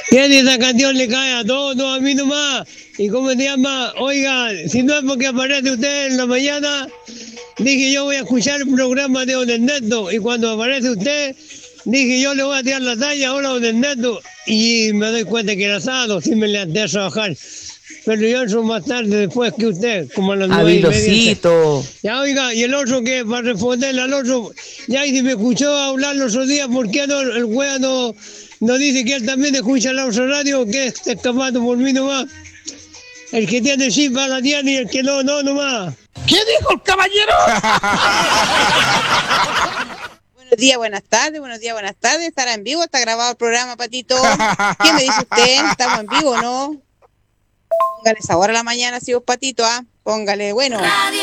¿Qué de esa canción le cae a todos, no a mí nomás? ¿Y cómo se llama? Oiga, si no es porque aparece usted en la mañana, dije yo voy a escuchar el programa de Don Ernesto. Y cuando aparece usted, dije yo le voy a tirar la talla ahora a Don Ernesto. Y me doy cuenta que era sábado, sí me levanté a trabajar. Pero yo entro más tarde después que usted, como a las 9:30. Avilocito. Ya, oiga, y el otro que para responderle al otro, ya y si me escuchó hablar los otros días, ¿por qué no, el wea no dice que él también escucha la otra radio, que está escapando por mí nomás? El que tiene chip a la tiene y el que no, no nomás. ¿Qué dijo el caballero? Buenos días, buenas tardes. ¿Estará en vivo? ¿Está grabado el programa, Patito? ¿Qué me dice usted? ¿Estamos en vivo o no? Póngale sabor a la mañana, si vos, Patito, ¿ah? Póngale, bueno.